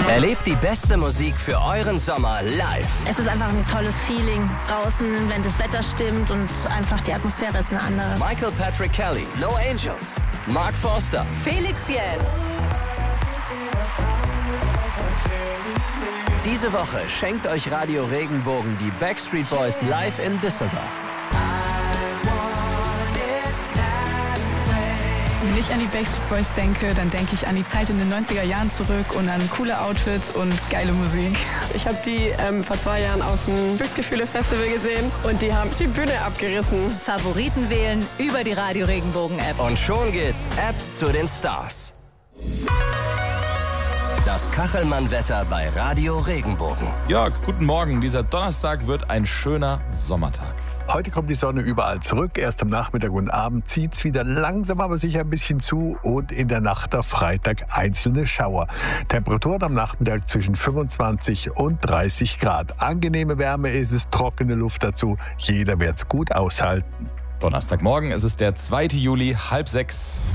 Erlebt die beste Musik für euren Sommer live. Es ist einfach ein tolles Feeling draußen, wenn das Wetter stimmt und einfach die Atmosphäre ist eine andere. Michael Patrick Kelly, No Angels, Mark Forster, Felix Jähn. Diese Woche schenkt euch Radio Regenbogen die Backstreet Boys live in Düsseldorf. Wenn ich an die Backstreet Boys denke, dann denke ich an die Zeit in den 90er Jahren zurück und an coole Outfits und geile Musik. Ich habe die vor 2 Jahren auf dem Glücksgefühle-Festival gesehen und die haben die Bühne abgerissen. Favoriten wählen über die Radio Regenbogen App. Und schon geht's App zu den Stars. Das Kachelmann-Wetter bei Radio Regenbogen. Jörg, guten Morgen. Dieser Donnerstag wird ein schöner Sommertag. Heute kommt die Sonne überall zurück. Erst am Nachmittag und Abend zieht es wieder langsam, aber sicher ein bisschen zu. Und in der Nacht auf Freitag einzelne Schauer. Temperaturen am Nachmittag zwischen 25 und 30 Grad. Angenehme Wärme ist es, trockene Luft dazu. Jeder wird es gut aushalten. Donnerstagmorgen, es ist der 2. Juli, 5:30.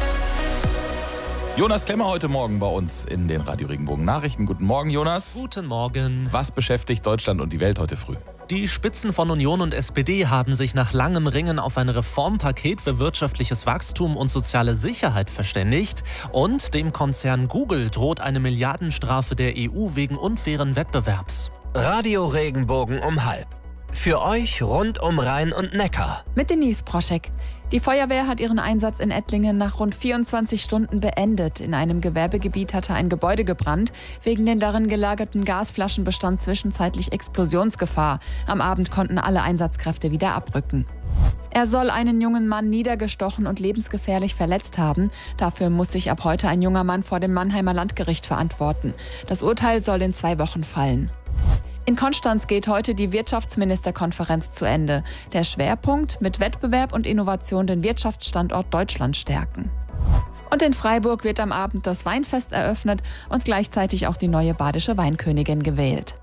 Jonas Klemmer heute Morgen bei uns in den Radio Regenbogen Nachrichten. Guten Morgen, Jonas. Guten Morgen. Was beschäftigt Deutschland und die Welt heute früh? Die Spitzen von Union und SPD haben sich nach langem Ringen auf ein Reformpaket für wirtschaftliches Wachstum und soziale Sicherheit verständigt. Und dem Konzern Google droht eine Milliardenstrafe der EU wegen unfairen Wettbewerbs. Radio Regenbogen um 12:30. Für euch rund um Rhein und Neckar. Mit Denise Proschek. Die Feuerwehr hat ihren Einsatz in Ettlingen nach rund 24 Stunden beendet. In einem Gewerbegebiet hatte ein Gebäude gebrannt. Wegen den darin gelagerten Gasflaschen bestand zwischenzeitlich Explosionsgefahr. Am Abend konnten alle Einsatzkräfte wieder abrücken. Er soll einen jungen Mann niedergestochen und lebensgefährlich verletzt haben. Dafür muss sich ab heute ein junger Mann vor dem Mannheimer Landgericht verantworten. Das Urteil soll in 2 Wochen fallen. In Konstanz geht heute die Wirtschaftsministerkonferenz zu Ende. Der Schwerpunkt: mit Wettbewerb und Innovation den Wirtschaftsstandort Deutschland stärken. Und in Freiburg wird am Abend das Weinfest eröffnet und gleichzeitig auch die neue badische Weinkönigin gewählt.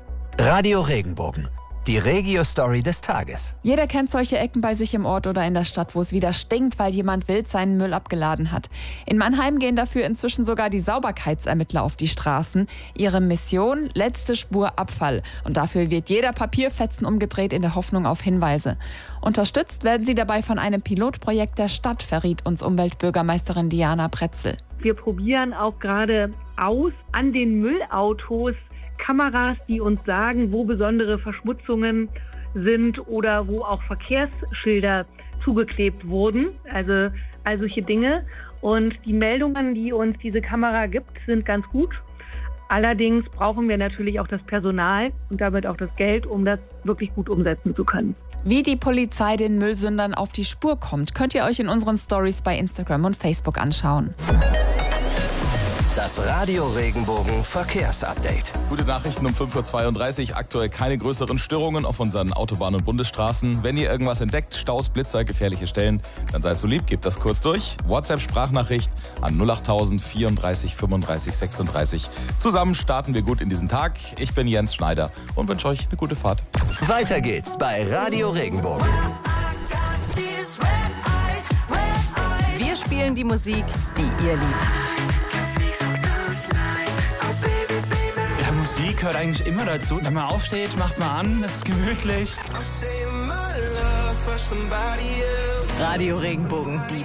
Radio Regenbogen. Die Regio-Story des Tages. Jeder kennt solche Ecken bei sich im Ort oder in der Stadt, wo es wieder stinkt, weil jemand wild seinen Müll abgeladen hat. In Mannheim gehen dafür inzwischen sogar die Sauberkeitsermittler auf die Straßen. Ihre Mission: letzte Spur Abfall. Und dafür wird jeder Papierfetzen umgedreht in der Hoffnung auf Hinweise. Unterstützt werden sie dabei von einem Pilotprojekt der Stadt, verriet uns Umweltbürgermeisterin Diana Pretzel. Wir probieren auch gerade aus an den Müllautos Kameras, die uns sagen, wo besondere Verschmutzungen sind oder wo auch Verkehrsschilder zugeklebt wurden, also all solche Dinge. Und die Meldungen, die uns diese Kamera gibt, sind ganz gut. Allerdings brauchen wir natürlich auch das Personal und damit auch das Geld, um das wirklich gut umsetzen zu können. Wie die Polizei den Müllsündern auf die Spur kommt, könnt ihr euch in unseren Stories bei Instagram und Facebook anschauen. Das Radio Regenbogen Verkehrsupdate. Gute Nachrichten um 5:32 Uhr. Aktuell keine größeren Störungen auf unseren Autobahnen und Bundesstraßen. Wenn ihr irgendwas entdeckt, Staus, Blitzer, gefährliche Stellen, dann seid so lieb, gebt das kurz durch. WhatsApp-Sprachnachricht an 08000 34 35 36. Zusammen starten wir gut in diesen Tag. Ich bin Jens Schneider und wünsche euch eine gute Fahrt. Weiter geht's bei Radio Regenbogen. Wir spielen die Musik, die ihr liebt. Musik gehört eigentlich immer dazu. Wenn man aufsteht, macht man an, es ist gemütlich. Radio Regenbogen, die